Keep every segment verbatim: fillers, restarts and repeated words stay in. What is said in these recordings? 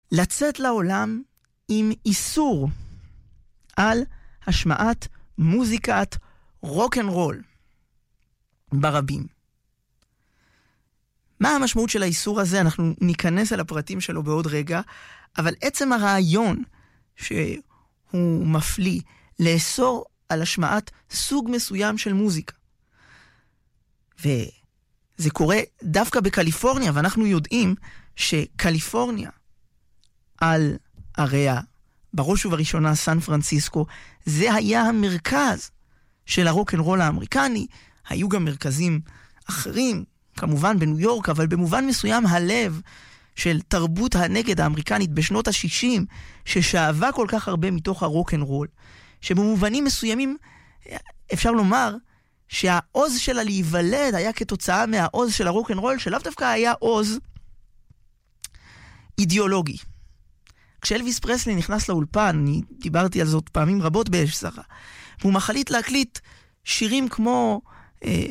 לצאת לעולם עם איסור על השמעת מוזיקת רוק אנד רול ברבים. מה המשמעות של האיסור הזה? אנחנו ניכנס אל הפרטים שלו בעוד רגע, אבל עצם הרעיון שהוא מפליא לאסור על השמעת סוג מסוים של מוזיקה. וזה קורה דווקא בקליפורניה, ואנחנו יודעים שקליפורניה על עריה, בראש ובראשונה סן פרנסיסקו, זה היה המרכז של הרוק אנד רול האמריקני. היו גם מרכזים אחרים, כמובן בניו יורק, אבל במובן מסוים הלב של תרבות הנגד האמריקנית בשנות ה-שישים, ששאבה כל כך הרבה מתוך הרוק אנד רול, שבמובנים מסוימים אפשר לומר שהעוז שלה להיוולד היה כתוצאה מהעוז של הרוק אנד רול, שלאו דווקא היה עוז אידיאולוגי. כשאלוויס פרסלי נכנס לאולפן, אני דיברתי על זאת פעמים רבות באש זרה, והוא מחליט להקליט שירים כמו אה,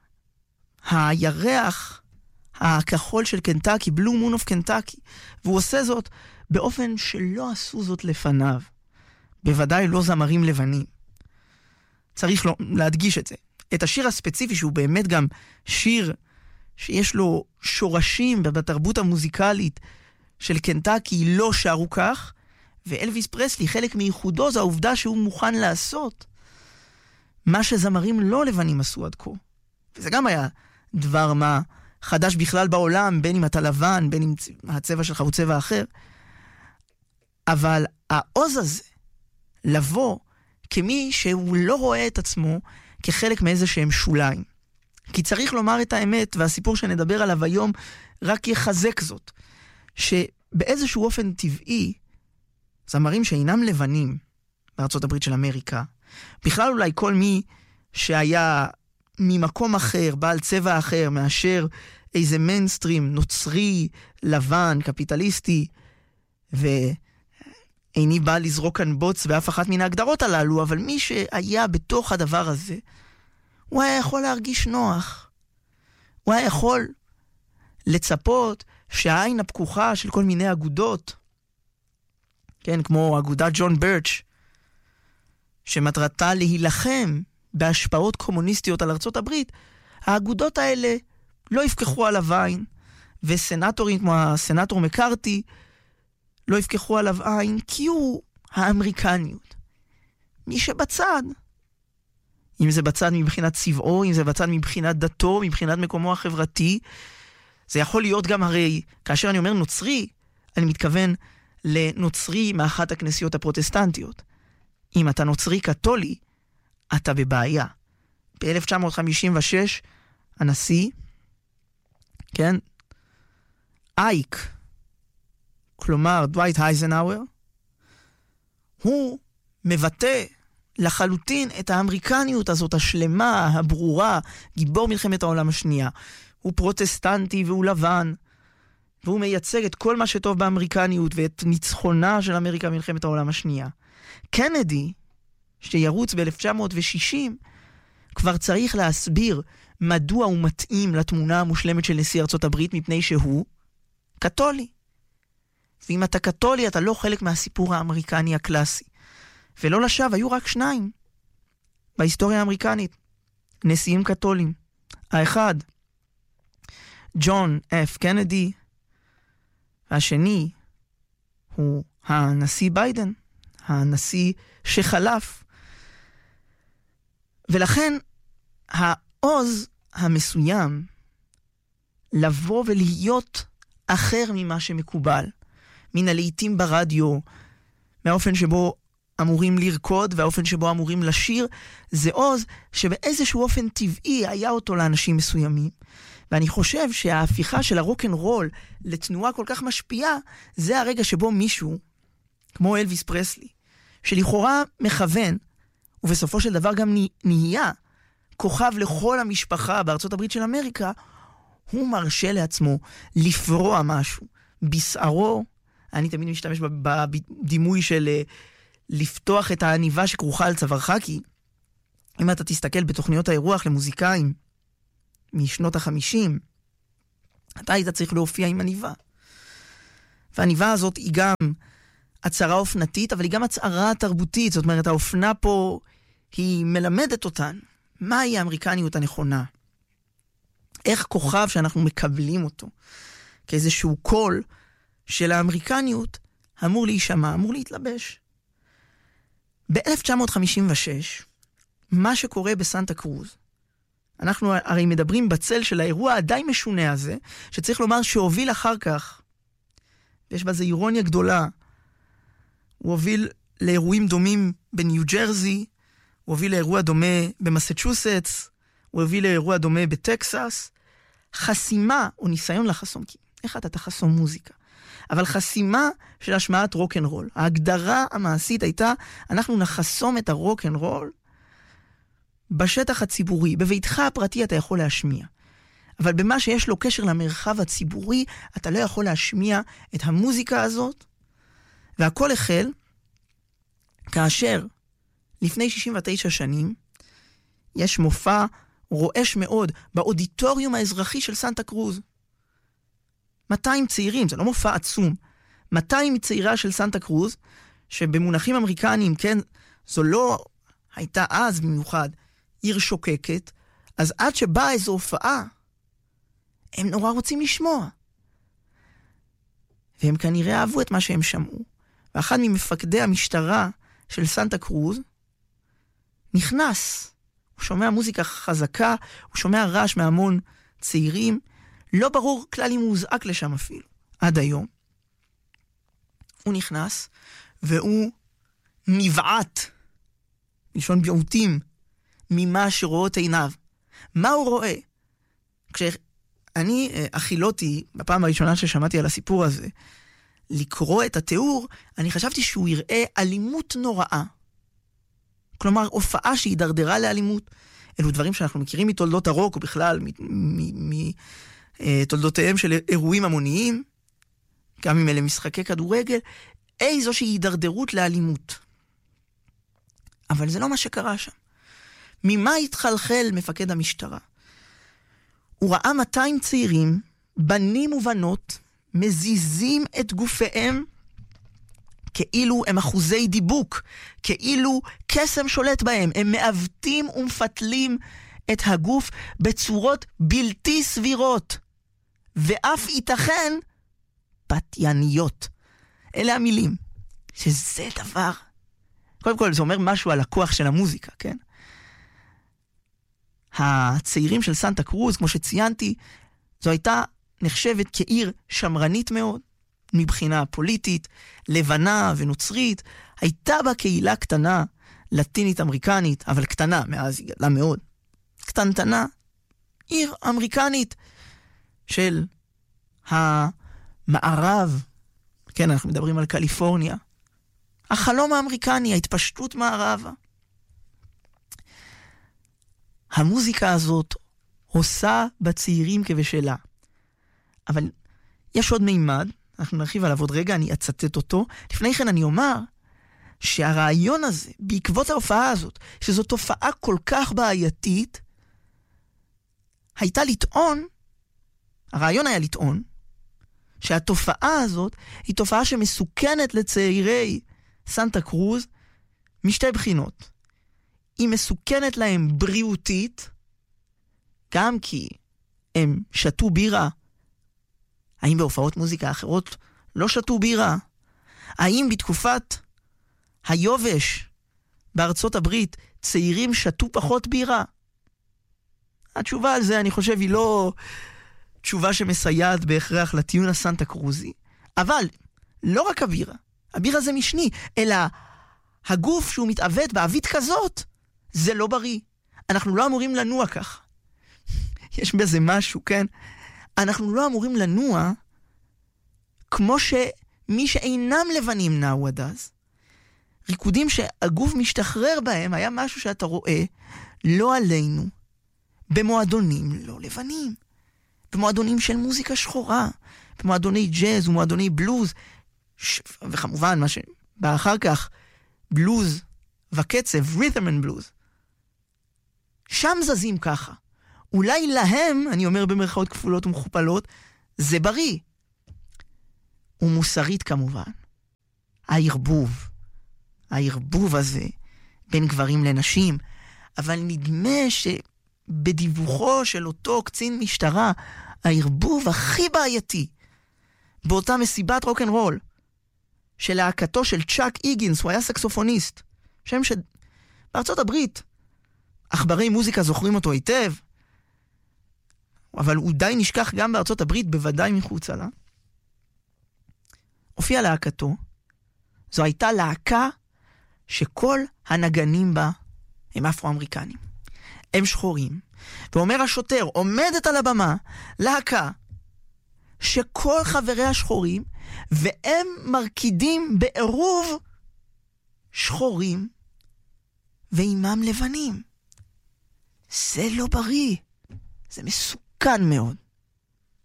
הירח הכחול של קנטקי, בלו מון אוף קנטקי, והוא עושה זאת באופן שלא עשו זאת לפניו. בוודאי לא זמרים לבנים. צריך לו, להדגיש את זה. את השיר הספציפי, שהוא באמת גם שיר שיש לו שורשים בתרבות המוזיקלית של קנטקי, לא שרו כך, ואלוויס פרסלי, חלק מייחודו זה העובדה שהוא מוכן לעשות מה שזמרים לא לבנים עשו עד כה. וזה גם היה דבר מה חדש בכלל בעולם, בין אם אתה לבן, בין אם הצבע שלך הוא צבע אחר. אבל העוז הזה, לבוא כמי שהוא לא רואה את עצמו כחלק מאיזה שהם שוליים. כי צריך לומר את האמת, והסיפור שנדבר עליו היום רק יחזק זאת, שבאיזשהו אופן טבעי, זמרים שאינם לבנים בארצות הברית של אמריקה, בכלל אולי כל מי שהיה ממקום אחר, בעל צבע אחר, מאשר איזה מיינסטרים נוצרי, לבן, קפיטליסטי, ואיני בא לזרוק כאן בוץ באף אחת מן ההגדרות הללו, אבל מי שהיה בתוך הדבר הזה, הוא היה יכול להרגיש נוח. הוא היה יכול לצפות שהעין הפקוחה של כל מיני אגודות, כן, כמו אגודת ג'ון ברץ', שמטרתה להילחם בהשפעות קומוניסטיות על ארצות הברית, האגודות האלה לא יפקחו עליו עין, וסנטורים כמו הסנטור מקארתי לא יפקחו עליו עין, כי הוא האמריקניות. מי שבצד, אם זה בצד מבחינת צבעו, אם זה בצד מבחינת דתו, מבחינת מקומו החברתי, זה יכול להיות גם הרי, כאשר אני אומר נוצרי, אני מתכוון לנוצרי מאחת הכנסיות הפרוטסטנטיות. אם אתה נוצרי קתולי, אתה בבעיה. ב-אלף תשע מאות חמישים ושש, הנשיא, כן, אייק, כלומר דווייט אייזנהאואר, הוא מבטא לחלוטין את האמריקניות הזאת השלמה, הברורה, גיבור מלחמת העולם השנייה. הוא פרוטסטנטי והוא לבן, והוא מייצג את כל מה שטוב באמריקניות ואת ניצחונה של אמריקה במלחמת העולם השנייה. קנדי, שירוץ ב-אלף תשע מאות שישים, כבר צריך להסביר מדוע הוא מתאים לתמונה המושלמת של נשיא ארצות הברית, מפני שהוא קתולי. ואם אתה קתולי, אתה לא חלק מהסיפור האמריקני הקלאסי. ולא לשווא, היו רק שניים בהיסטוריה האמריקנית, נשיאים קתולים. האחד, ג'ון אף קנדי, והשני הוא הנשיא ביידן, הנשיא שחלף. ולכן העוז המסוים לבוא ולהיות אחר ממה שמקובל, מן הלעיתים ברדיו, מהאופן שבו אמורים לרקוד והאופן שבו אמורים לשיר, זה עוז שבאיזשהו אופן טבעי היה אותו לאנשים מסוימים. ואני חושב שההפיכה של הרוק אנד רול לתנועה כל כך משפיעה, זה הרגע שבו מישהו, כמו אלוויס פרסלי, שלכאורה מכוון, ובסופו של דבר גם נהיה כוכב לכל המשפחה בארצות הברית של אמריקה, הוא מרשה לעצמו לפרוע משהו. בשערו, אני תמיד משתמש בדימוי של לפתוח את העניבה שכרוכה על צווארך, כי אם אתה תסתכל בתוכניות האירוח למוזיקאים משנות החמישים, אתה היית צריך להופיע עם עניבה. והעניבה הזאת היא גם הצהרה אופנתית, אבל היא גם הצהרה תרבותית. זאת אומרת, האופנה פה היא מלמדת אותן מהי האמריקניות הנכונה. איך כוכב שאנחנו מקבלים אותו כאיזשהו קול של האמריקניות אמור להישמע, אמור להתלבש. ב-אלף תשע מאות חמישים ושש, מה שקורה בסנטה קרוז, אנחנו הרי מדברים בצל של האירוע הדי משונה הזה, שצריך לומר שהוביל אחר כך, ויש בזה אירוניה גדולה, הוא הוביל לאירועים דומים בניו ג'רזי, הוא הוביל לאירוע דומה במסצ'וסטס, הוא הוביל לאירוע דומה בטקסס. חסימה או ניסיון לחסום, כי איך אתה תחסום מוזיקה? אבל חסימה של השמעת רוק אנד רול. ההגדרה המעשית הייתה, אנחנו נחסום את הרוק אנד רול בשטח הציבורי. בביתך הפרטי אתה יכול להשמיע. אבל במה שיש לו קשר למרחב הציבורי, אתה לא יכול להשמיע את המוזיקה הזאת. והכל החל כאשר לפני שישים ותשע שנים יש מופע רועש מאוד באודיטוריום האזרחי של סנטה קרוז. מאתיים צעירים, זה לא מופע עצום. מאתיים מצעירה של סנטה קרוז, שבמונחים אמריקניים, כן, זו לא הייתה אז במיוחד עיר שוקקת, אז עד שבאה איזו הופעה, הם נורא רוצים לשמוע. והם כנראה אהבו את מה שהם שמעו. ואחד ממפקדי המשטרה של סנטה קרוז נכנס. הוא שומע מוזיקה חזקה, הוא שומע רעש מהמון צעירים, לא ברור כלל אם הוא הוזעק לשם אפילו, עד היום. הוא נכנס, והוא נבעט, לשון ביעוטים, ממה שרואות עיניו. מה הוא רואה? כשאני אכילותי, בפעם הראשונה ששמעתי על הסיפור הזה, לקרוא את התיאור, אני חשבתי שהוא יראה אלימות נוראה. כלומר, הופעה שהידרדרה לאלימות. אלו דברים שאנחנו מכירים מתולדות הרוק, ובכלל מתולדותיהם של אירועים המוניים, גם אם אלה משחקי כדורגל, איזושהי הידרדרות לאלימות. אבל זה לא מה שקרה שם. ממה התחלחל מפקד המשטרה? הוא ראה מאתיים צעירים, בנים ובנות, מזיזים את גופיהם, כאילו הם אחוזי דיבוק, כאילו קסם שולט בהם, הם מעוותים ומפתלים את הגוף בצורות בלתי סבירות, ואף ייתכן פתייניות. אלה המילים, שזה דבר, קודם כל זה אומר משהו על הכוח של המוזיקה, כן? הצעירים של סנטה קרוז, כמו שציינתי, זו הייתה נחשבת כעיר שמרנית מאוד, מבחינה פוליטית, לבנה ונוצרית. הייתה בה קהילה קטנה, לטינית אמריקנית, אבל קטנה, מאז היא גדלה מאוד. קטנטנה, עיר אמריקנית של המערב, כן, אנחנו מדברים על קליפורניה. החלום האמריקני, ההתפשטות מערבה. המוזיקה הזאת עושה בצעירים כבשלה. אבל יש עוד מימד, אנחנו נרחיב עליו עוד רגע, אני אצטט אותו. לפני כן אני אומר שהרעיון הזה, בעקבות ההופעה הזאת, שזו תופעה כל כך בעייתית, הייתה לטעון, הרעיון היה לטעון, שהתופעה הזאת היא תופעה שמסוכנת לצעירי סנטה קרוז משתי בחינות. היא מסוכנת להם בריאותית, גם כי הם שתו בירה. האם בהופעות מוזיקה אחרות לא שתו בירה? האם בתקופת היובש בארצות הברית צעירים שתו פחות בירה? התשובה על זה אני חושב היא לא תשובה שמסייעת בהכרח לטיעון הסנטה קרוזי. אבל לא רק הבירה, הבירה זה משני, אלא הגוף שהוא מתעוות בעבית כזאת, זה לא בריא. אנחנו לא אמורים לנוע כך. יש בזה משהו, כן? אנחנו לא אמורים לנוע כמו שמי שאינם לבנים נעו עד אז. ריקודים שהגוף משתחרר בהם היה משהו שאתה רואה לא עלינו, במועדונים לא לבנים, במועדונים של מוזיקה שחורה, במועדוני ג'אז ומועדוני בלוז, ש... וכמובן מה שבא אחר כך, בלוז וקצב, rhythm and blues. שם זזים ככה. אולי להם, אני אומר במרכאות כפולות ומכופלות, זה בריא. ומוסרית כמובן. הערבוב, הערבוב הזה בין גברים לנשים, אבל נדמה שבדיווחו של אותו קצין משטרה, הערבוב הכי בעייתי באותה מסיבת רוק'נ'רול של להקתו של צ'אק איגינס, הוא היה סקסופוניסט, שם שבארצות הברית עכברי מוזיקה זוכרים אותו היטב, אבל הוא די נשכח גם בארצות הברית, בוודאי מחוץ לה. הופיע להקתו, זו הייתה להקה שכל הנגנים בה הם אפרו-אמריקנים. הם שחורים. ואומר השוטר, עומדת על הבמה, להקה, שכל חבריה שחורים, והם מרקידים בעירוב שחורים, ועימם לבנים. זה לא בריא. זה מסוכן מאוד.